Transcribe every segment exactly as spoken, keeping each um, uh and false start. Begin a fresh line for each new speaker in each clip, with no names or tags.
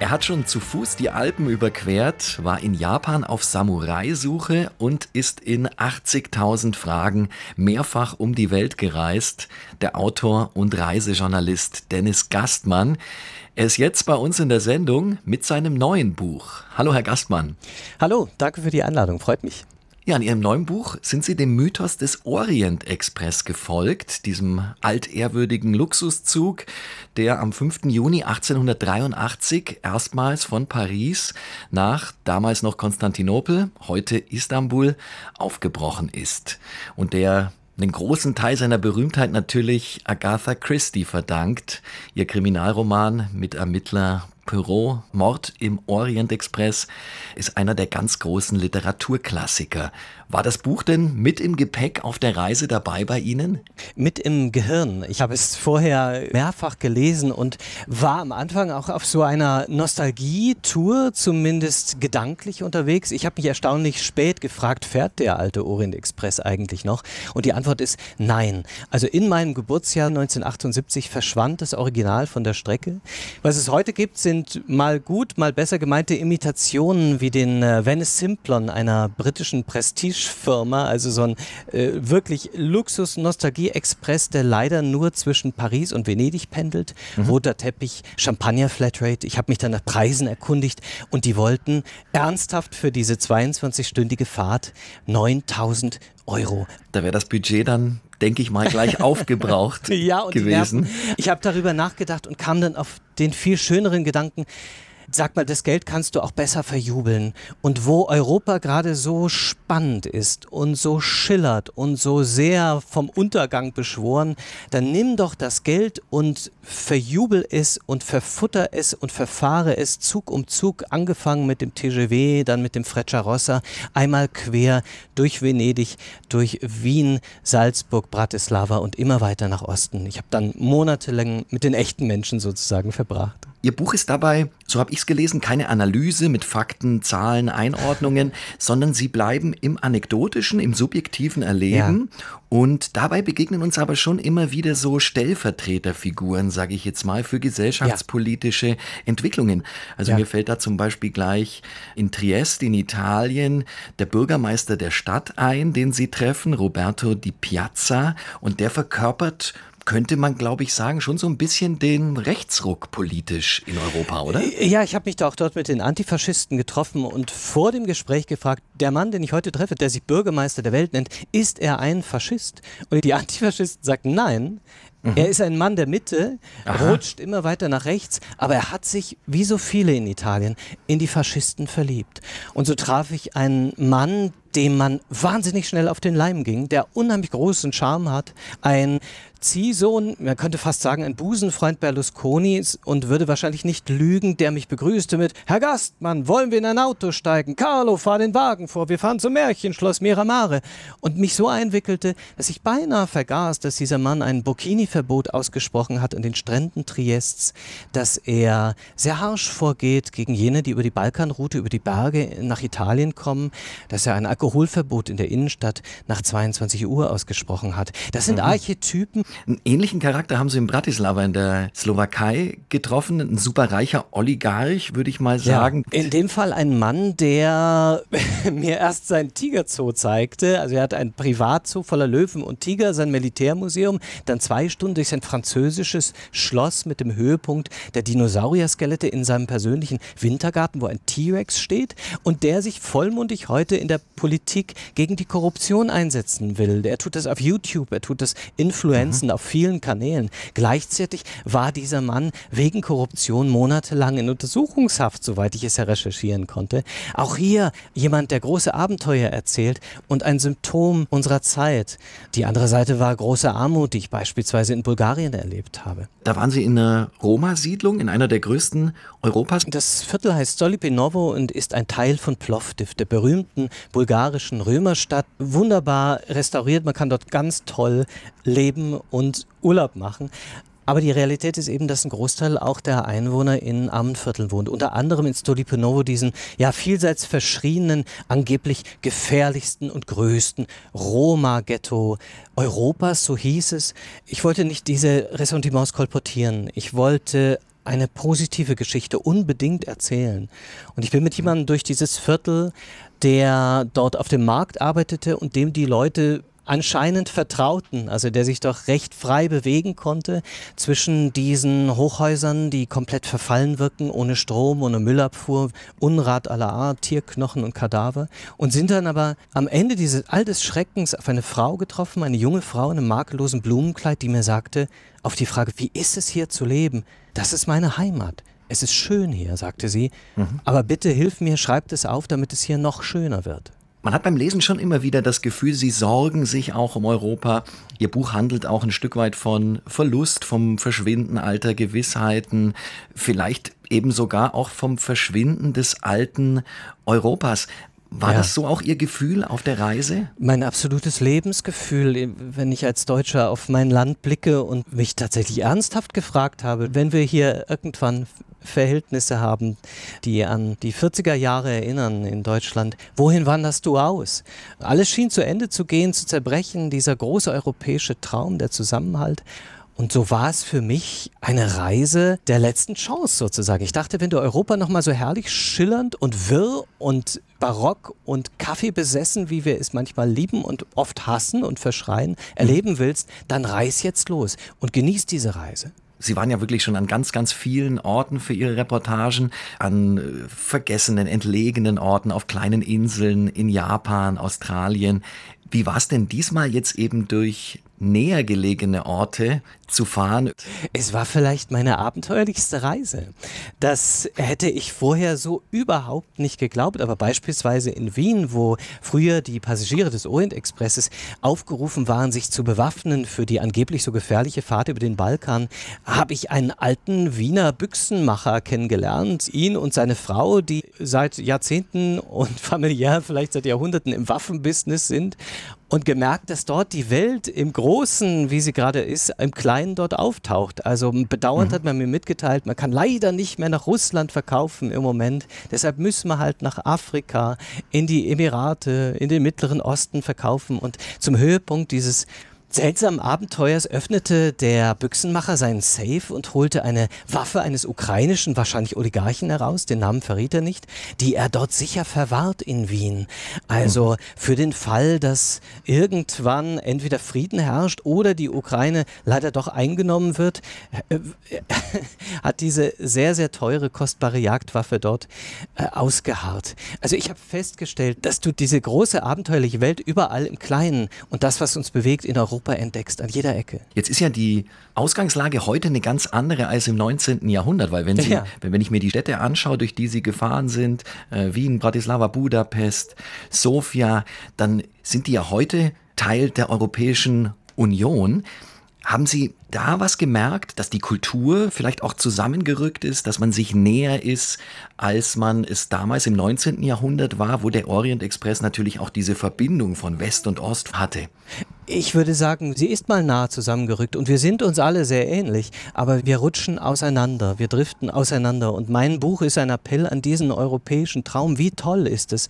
Er hat schon zu Fuß die Alpen überquert, war in Japan auf Samurai-Suche und ist in achtzigtausend Fragen mehrfach um die Welt gereist. Der Autor und Reisejournalist Dennis Gastmann. Er ist jetzt bei uns in der Sendung mit seinem neuen Buch. Hallo, Herr Gastmann.
Hallo, danke für die Einladung, freut mich.
Ja, in Ihrem neuen Buch sind Sie dem Mythos des Orient-Express gefolgt, diesem altehrwürdigen Luxuszug, der am fünften Juni achtzehnhundertdreiundachtzig erstmals von Paris nach damals noch Konstantinopel, heute Istanbul, aufgebrochen ist und der einen großen Teil seiner Berühmtheit natürlich Agatha Christie verdankt. Ihr Kriminalroman mit Ermittler Poirot, Mord im Orient-Express, ist einer der ganz großen Literaturklassiker. War das Buch denn mit im Gepäck auf der Reise dabei bei Ihnen?
Mit im Gehirn. Ich habe es vorher mehrfach gelesen und war am Anfang auch auf so einer Nostalgie-Tour, zumindest gedanklich unterwegs. Ich habe mich erstaunlich spät gefragt, fährt der alte Orient-Express eigentlich noch? Und die Antwort ist nein. Also in meinem Geburtsjahr neunzehnhundertachtundsiebzig verschwand das Original von der Strecke. Was es heute gibt, sind sind mal gut, mal besser gemeinte Imitationen wie den äh, Venice Simplon einer britischen Prestigefirma, also so ein äh, wirklich Luxus-Nostalgie-Express, der leider nur zwischen Paris und Venedig pendelt. Mhm. Roter Teppich, Champagner-Flatrate. Ich habe mich dann nach Preisen erkundigt und die wollten ernsthaft für diese zweiundzwanzigstündige Fahrt neuntausend Euro.
Da wäre das Budget dann, denke ich mal, gleich aufgebraucht
ja, und
gewesen.
Ich habe darüber nachgedacht und kam dann auf den viel schöneren Gedanken, sag mal, das Geld kannst du auch besser verjubeln. Und wo Europa gerade so spannend ist und so schillert und so sehr vom Untergang beschworen, dann nimm doch das Geld und verjubel es und verfutter es und verfahre es Zug um Zug, angefangen mit dem T G V, dann mit dem Frecciarossa, einmal quer durch Venedig, durch Wien, Salzburg, Bratislava und immer weiter nach Osten. Ich habe dann monatelang mit den echten Menschen sozusagen verbracht.
Ihr Buch ist dabei, so habe ich es gelesen, keine Analyse mit Fakten, Zahlen, Einordnungen, sondern Sie bleiben im anekdotischen, im subjektiven Erleben. Ja. Und dabei begegnen uns aber schon immer wieder so Stellvertreterfiguren, sage ich jetzt mal, für gesellschaftspolitische ja. Entwicklungen. Also ja. mir fällt da zum Beispiel gleich in Triest in Italien der Bürgermeister der Stadt ein, den Sie treffen, Roberto Di Piazza, und der verkörpert, könnte man, glaube ich, sagen, schon so ein bisschen den Rechtsruck politisch in Europa, oder?
Ja, ich habe mich da auch dort mit den Antifaschisten getroffen und vor dem Gespräch gefragt, der Mann, den ich heute treffe, der sich Bürgermeister der Welt nennt, ist er ein Faschist? Und die Antifaschisten sagten nein. Mhm. Er ist ein Mann der Mitte, Aha. rutscht immer weiter nach rechts, aber er hat sich, wie so viele in Italien, in die Faschisten verliebt. Und so traf ich einen Mann, dem man wahnsinnig schnell auf den Leim ging, der unheimlich großen Charme hat, ein Ziehsohn, man könnte fast sagen, ein Busenfreund Berlusconis und würde wahrscheinlich nicht lügen, der mich begrüßte mit: Herr Gastmann, wollen wir in ein Auto steigen? Carlo, fahr den Wagen vor, wir fahren zum Märchenschloss Miramare. Und mich so einwickelte, dass ich beinahe vergaß, dass dieser Mann ein Burkini-Verbot ausgesprochen hat an den Stränden Triests, dass er sehr harsch vorgeht gegen jene, die über die Balkanroute, über die Berge nach Italien kommen, dass er ein Alkoholverbot in der Innenstadt nach zweiundzwanzig Uhr ausgesprochen hat. Das sind mhm. Archetypen.
Einen ähnlichen Charakter haben Sie in Bratislava in der Slowakei getroffen. Ein superreicher Oligarch, würde ich mal sagen.
Ja, in dem Fall ein Mann, der mir erst sein Tigerzoo zeigte. Also er hat ein Privatzoo voller Löwen und Tiger, sein Militärmuseum, dann zwei Stunden durch sein französisches Schloss mit dem Höhepunkt der Dinosaurier-Skelette in seinem persönlichen Wintergarten, wo ein T-Rex steht und der sich vollmundig heute in der Politik gegen die Korruption einsetzen will. Er tut das auf YouTube, er tut das Influenzen mhm. auf vielen Kanälen. Gleichzeitig war dieser Mann wegen Korruption monatelang in Untersuchungshaft, soweit ich es ja recherchieren konnte. Auch hier jemand, der große Abenteuer erzählt und ein Symptom unserer Zeit. Die andere Seite war große Armut, die ich beispielsweise in Bulgarien erlebt habe.
Da waren Sie in einer Roma-Siedlung, in einer der größten Europas.
Das Viertel heißt Stolipinovo und ist ein Teil von Plovdiv, der berühmten bulgarischen Römerstadt. Wunderbar restauriert, man kann dort ganz toll leben und Urlaub machen. Aber die Realität ist eben, dass ein Großteil auch der Einwohner in armen Vierteln wohnt. Unter anderem in Stolipinovo, diesen ja vielseits verschrienen, angeblich gefährlichsten und größten Roma-Ghetto Europas, so hieß es. Ich wollte nicht diese Ressentiments kolportieren. Ich wollte eine positive Geschichte unbedingt erzählen. Und ich bin mit jemandem durch dieses Viertel, der dort auf dem Markt arbeitete und dem die Leute anscheinend vertrauten, also der sich doch recht frei bewegen konnte zwischen diesen Hochhäusern, die komplett verfallen wirken, ohne Strom, ohne Müllabfuhr, Unrat aller Art, Tierknochen und Kadaver, und sind dann aber am Ende dieses all des Schreckens auf eine Frau getroffen, eine junge Frau in einem makellosen Blumenkleid, die mir sagte, auf die Frage, wie ist es hier zu leben? Das ist meine Heimat. Es ist schön hier, sagte sie, mhm. aber bitte hilf mir, schreibt es auf, damit es hier noch schöner wird.
Man hat beim Lesen schon immer wieder das Gefühl, Sie sorgen sich auch um Europa. Ihr Buch handelt auch ein Stück weit von Verlust, vom Verschwinden alter Gewissheiten, vielleicht eben sogar auch vom Verschwinden des alten Europas. War ja. das so auch Ihr Gefühl auf der Reise?
Mein absolutes Lebensgefühl, wenn ich als Deutscher auf mein Land blicke und mich tatsächlich ernsthaft gefragt habe, wenn wir hier irgendwann Verhältnisse haben, die an die vierziger Jahre erinnern in Deutschland. Wohin wanderst du aus? Alles schien zu Ende zu gehen, zu zerbrechen, dieser große europäische Traum, der Zusammenhalt. Und so war es für mich eine Reise der letzten Chance sozusagen. Ich dachte, wenn du Europa nochmal so herrlich schillernd und wirr und barock und kaffeebesessen, wie wir es manchmal lieben und oft hassen und verschreien, erleben willst, dann reis jetzt los und genieß diese Reise.
Sie waren ja wirklich schon an ganz, ganz vielen Orten für Ihre Reportagen, an äh, vergessenen, entlegenen Orten, auf kleinen Inseln in Japan, Australien. Wie war es denn diesmal jetzt eben durch näher gelegene Orte zu fahren?
Es war vielleicht meine abenteuerlichste Reise. Das hätte ich vorher so überhaupt nicht geglaubt, aber beispielsweise in Wien, wo früher die Passagiere des Orient-Expresses aufgerufen waren, sich zu bewaffnen für die angeblich so gefährliche Fahrt über den Balkan, habe ich einen alten Wiener Büchsenmacher kennengelernt, ihn und seine Frau, die seit Jahrzehnten und familiär vielleicht seit Jahrhunderten im Waffenbusiness sind, und gemerkt, dass dort die Welt im Großen, wie sie gerade ist, im Kleinen dort auftaucht. Also bedauernd mhm. hat man mir mitgeteilt, man kann leider nicht mehr nach Russland verkaufen im Moment. Deshalb müssen wir halt nach Afrika, in die Emirate, in den Mittleren Osten verkaufen. Und zum Höhepunkt dieses seltsamen Abenteuers öffnete der Büchsenmacher seinen Safe und holte eine Waffe eines ukrainischen, wahrscheinlich Oligarchen heraus, den Namen verriet er nicht, die er dort sicher verwahrt in Wien. Also für den Fall, dass irgendwann entweder Frieden herrscht oder die Ukraine leider doch eingenommen wird, äh, äh, hat diese sehr, sehr teure, kostbare Jagdwaffe dort äh, ausgeharrt. Also ich habe festgestellt, dass du diese große, abenteuerliche Welt überall im Kleinen und das, was uns bewegt in Europa, entdeckst, an jeder Ecke.
Jetzt ist ja die Ausgangslage heute eine ganz andere als im neunzehnten Jahrhundert, weil wenn, Sie, ja. wenn, wenn ich mir die Städte anschaue, durch die Sie gefahren sind, äh, Wien, Bratislava, Budapest, Sofia, dann sind die ja heute Teil der Europäischen Union. Haben Sie da was gemerkt, dass die Kultur vielleicht auch zusammengerückt ist, dass man sich näher ist, als man es damals im neunzehnten Jahrhundert war, wo der Orient Express natürlich auch diese Verbindung von West und Ost hatte?
Ich würde sagen, sie ist mal nah zusammengerückt und wir sind uns alle sehr ähnlich, aber wir rutschen auseinander, wir driften auseinander und mein Buch ist ein Appell an diesen europäischen Traum. Wie toll ist es,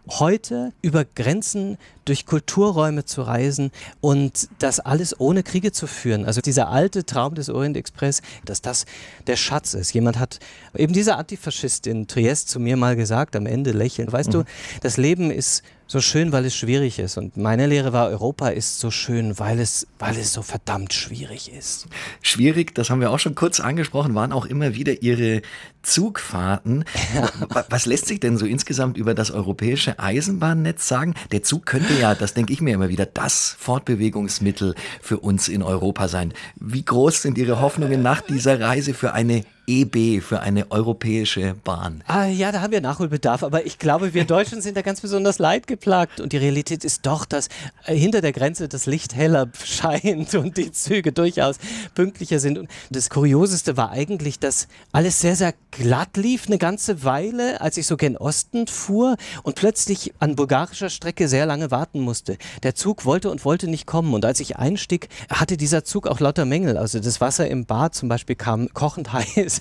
heute über Grenzen durch Kulturräume zu reisen und das alles ohne Kriege zu führen. Also dieser alte Traum des Orient Express, dass das der Schatz ist. Jemand hat, eben dieser Antifaschist in Triest zu mir mal gesagt, am Ende lächelnd, weißt mhm. du, das Leben ist so schön, weil es schwierig ist. Und meine Lehre war, Europa ist so schön, weil es, weil es so verdammt schwierig ist.
Schwierig, das haben wir auch schon kurz angesprochen, waren auch immer wieder Ihre Zugfahrten. Ja. Was lässt sich denn so insgesamt über das europäische Eisenbahnnetz sagen? Der Zug könnte ja, das denke ich mir immer wieder, das Fortbewegungsmittel für uns in Europa sein. Wie groß sind Ihre Hoffnungen nach dieser Reise für eine E B, für eine europäische Bahn?
Ah, ja, da haben wir Nachholbedarf, aber ich glaube, wir Deutschen sind da ganz besonders leidgeplagt und die Realität ist doch, dass äh, hinter der Grenze das Licht heller scheint und die Züge durchaus pünktlicher sind. Und das Kurioseste war eigentlich, dass alles sehr, sehr glatt lief eine ganze Weile, als ich so gen Osten fuhr und plötzlich an bulgarischer Strecke sehr lange warten musste. Der Zug wollte und wollte nicht kommen und als ich einstieg, hatte dieser Zug auch lauter Mängel. Also das Wasser im Bad zum Beispiel kam kochend heiß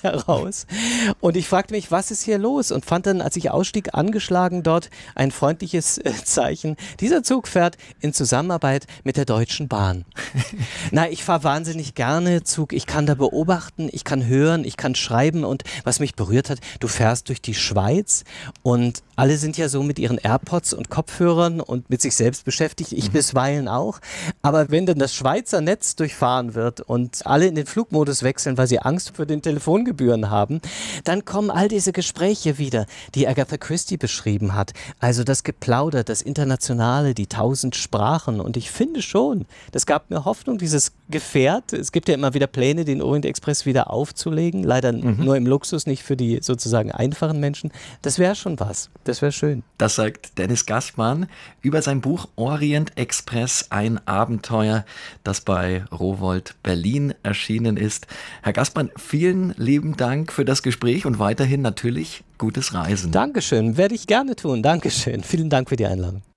Glas heraus. Und ich fragte mich, was ist hier los? Und fand dann, als ich ausstieg, angeschlagen dort ein freundliches äh, Zeichen. Dieser Zug fährt in Zusammenarbeit mit der Deutschen Bahn. Na, ich fahre wahnsinnig gerne Zug. Ich kann da beobachten, ich kann hören, ich kann schreiben. Und was mich berührt hat, du fährst durch die Schweiz und alle sind ja so mit ihren AirPods und Kopfhörern und mit sich selbst beschäftigt. Ich mhm. bisweilen auch. Aber wenn dann das Schweizer Netz durchfahren wird und alle in den Flugmodus wechseln, weil sie Angst vor den Telefongebühren haben, dann kommen all diese Gespräche wieder, die Agatha Christie beschrieben hat. Also das Geplauder, das Internationale, die tausend Sprachen. Und ich finde schon, das gab mir Hoffnung, dieses Gefährt. Es gibt ja immer wieder Pläne, den Orient Express wieder aufzulegen. Leider mhm. nur im Luxus, nicht für die sozusagen einfachen Menschen. Das wäre schon was. Das wäre schön.
Das sagt Dennis Gassmann über sein Buch Orient Express, ein Abenteuer, das bei Rowohlt Berlin erschienen ist. Herr Gassmann, vielen lieben Dank für das Gespräch und weiterhin natürlich gutes Reisen.
Dankeschön, werde ich gerne tun. Dankeschön. Vielen Dank für die Einladung.